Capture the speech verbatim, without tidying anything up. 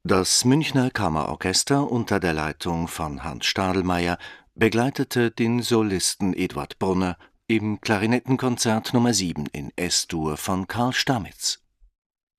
Das Münchner Kammerorchester unter der Leitung von Hans Stadelmeier begleitete den Solisten Eduard Brunner im Klarinettenkonzert Nummer sieben in Es-Dur von Karl Stamitz.